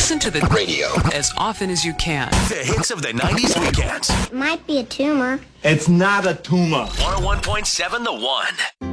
Listen to the radio as often as you can. The hits of the 90s weekends. Might be a tumor. It's not a tumor. 101.7 The One.